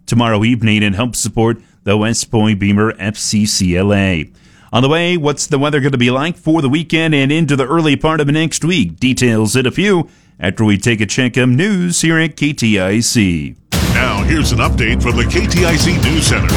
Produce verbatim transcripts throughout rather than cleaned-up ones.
tomorrow evening and help support the West Point Beamer F C C L A. On the way, what's the weather going to be like for the weekend and into the early part of next week? Details in a few after we take a check of news here at K T I C. Now, here's an update from the K T I C News Center.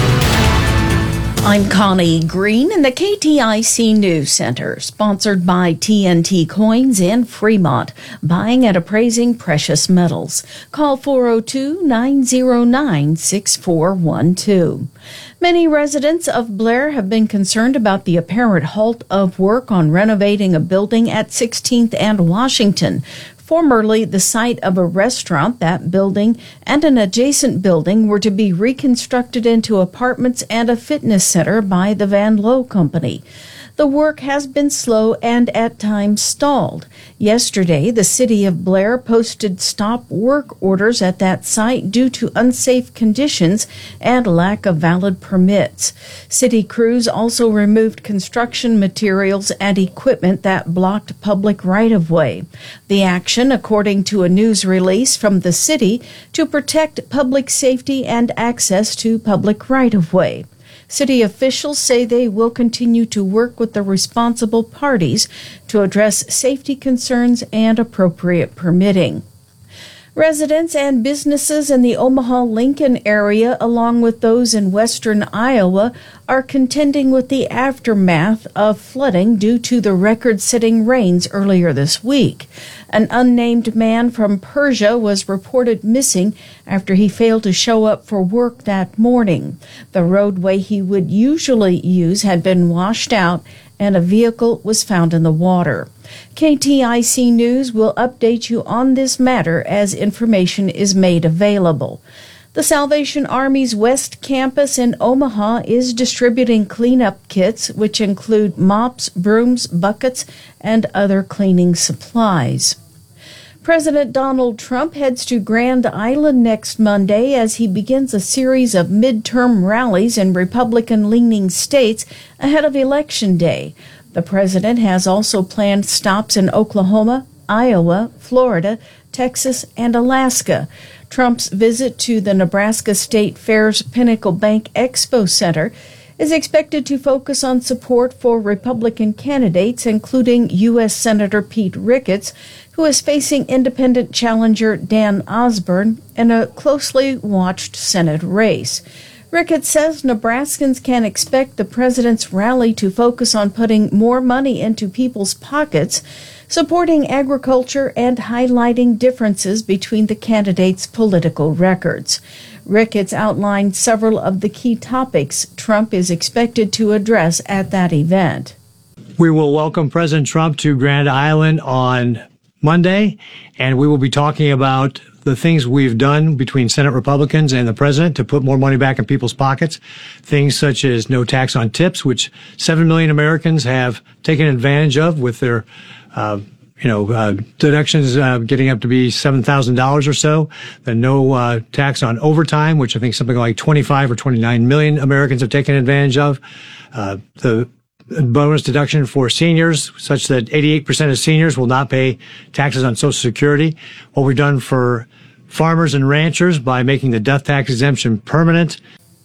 I'm Connie Green in the K T I C News Center, sponsored by T N T Coins and Fremont, buying and appraising precious metals. Call four oh two, nine oh nine, six four one two. Many residents of Blair have been concerned about the apparent halt of work on renovating a building at sixteenth and Washington. Formerly the site of a restaurant, that building and an adjacent building were to be reconstructed into apartments and a fitness center by the Van Lowe Company. The work has been slow and at times stalled. Yesterday, the city of Blair posted stop work orders at that site due to unsafe conditions and lack of valid permits. City crews also removed construction materials and equipment that blocked public right-of-way. The action, according to a news release from the city, to protect public safety and access to public right-of-way. City officials say they will continue to work with the responsible parties to address safety concerns and appropriate permitting. Residents and businesses in the Omaha-Lincoln area, along with those in western Iowa, are contending with the aftermath of flooding due to the record-setting rains earlier this week. An unnamed man from Persia was reported missing after he failed to show up for work that morning. The roadway he would usually use had been washed out, and a vehicle was found in the water. K T I C News will update you on this matter as information is made available. The Salvation Army's West Campus in Omaha is distributing cleanup kits, which include mops, brooms, buckets, and other cleaning supplies. President Donald Trump heads to Grand Island next Monday as he begins a series of midterm rallies in Republican-leaning states ahead of Election Day. The president has also planned stops in Oklahoma, Iowa, Florida, Texas, and Alaska. Trump's visit to the Nebraska State Fair's Pinnacle Bank Expo Center is expected to focus on support for Republican candidates, including U S Senator Pete Ricketts, who is facing independent challenger Dan Osborne in a closely watched Senate race. Ricketts says Nebraskans can expect the president's rally to focus on putting more money into people's pockets, supporting agriculture, and highlighting differences between the candidates' political records. Ricketts outlined several of the key topics Trump is expected to address at that event. We will welcome President Trump to Grand Island on Monday, and we will be talking about the things we've done between Senate Republicans and the president to put more money back in people's pockets. Things such as no tax on tips, which seven million Americans have taken advantage of with their, uh, you know, uh, deductions uh, getting up to be seven thousand dollars or so. The no uh, tax on overtime, which I think something like twenty-five or twenty-nine million Americans have taken advantage of. Uh, the bonus deduction for seniors, such that eighty-eight percent of seniors will not pay taxes on Social Security. What we've done for farmers and ranchers by making the death tax exemption permanent.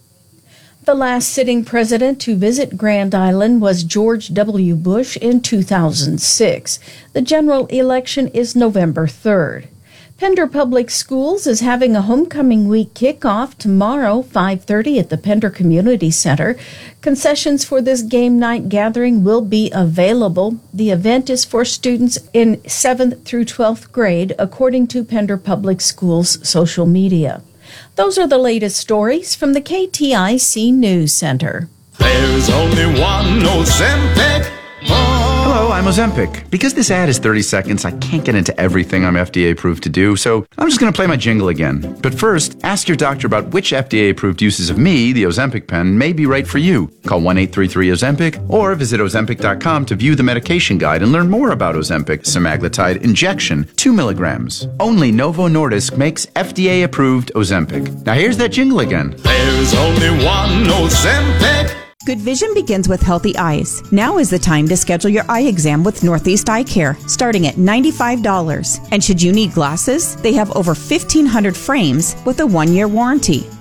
The last sitting president to visit Grand Island was George W. Bush in two thousand six. The general election is November third. Pender Public Schools is having a homecoming week kickoff tomorrow, five thirty at the Pender Community Center. Concessions for this game night gathering will be available. The event is for students in seventh through twelfth grade, according to Pender Public Schools' social media. Those are the latest stories from the K T I C News Center. There's only one Ozempic. Hello, I'm Ozempic. Because this ad is thirty seconds, I can't get into everything I'm F D A approved to do, so I'm just going to play my jingle again. But first, ask your doctor about which F D A approved uses of me, the Ozempic pen, may be right for you. Call one eight three three Ozempic or visit Ozempic dot com to view the medication guide and learn more about Ozempic semaglutide injection, two milligrams. Only Novo Nordisk makes F D A approved Ozempic. Now here's that jingle again. There's only one Ozempic. Good vision begins with healthy eyes. Now is the time to schedule your eye exam with Northeast Eye Care, starting at ninety-five dollars. And should you need glasses, they have over fifteen hundred frames with a one-year warranty.